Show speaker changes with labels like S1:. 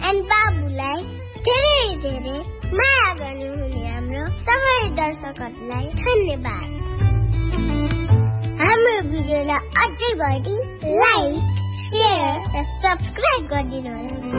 S1: And बाबुलाई धेरै धेरै माया गर्नुहुने हाम्रो सबै दर्शकहरूलाई धन्यवाद। हाम्रो भिडियोलाई अझै बढी लाइक, शेयर र सब्स्क्राइब गरिदिनुहोला।